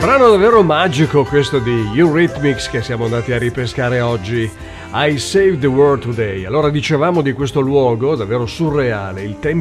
Brano davvero magico questo di Eurythmics che siamo andati a ripescare oggi. I Saved the World Today. Allora dicevamo di questo luogo davvero surreale, il Tempio